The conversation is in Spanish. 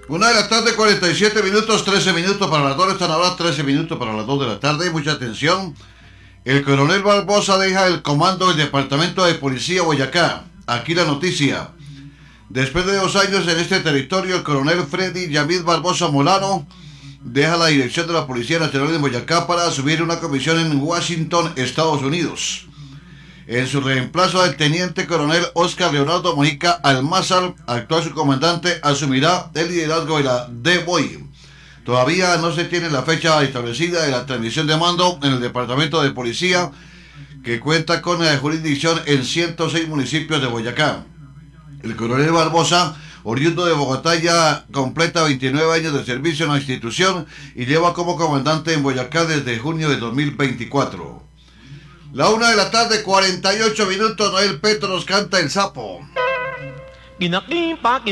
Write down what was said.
Una de la tarde, 47 minutos, 13 minutos para las 2, están ahora 13 minutos para las 2 de la tarde. Mucha atención. El coronel Barbosa deja el comando del Departamento de Policía Boyacá. Aquí la noticia. Después de 2 años en este territorio, el coronel Freddy Yamid Barbosa Molano deja la dirección de la Policía Nacional de Boyacá para asumir una comisión en Washington, Estados Unidos. En su reemplazo, el teniente coronel Oscar Leonardo Mojica Almázar, actual su comandante, asumirá el liderazgo de la DBOI. Todavía no se tiene la fecha establecida de la transmisión de mando en el Departamento de Policía, que cuenta con jurisdicción en 106 municipios de Boyacá. El coronel Barbosa, oriundo de Bogotá, ya completa 29 años de servicio en la institución y lleva como comandante en Boyacá desde junio de 2024. La 1 de la tarde, 48 minutos, Noel Petro nos canta El Sapo.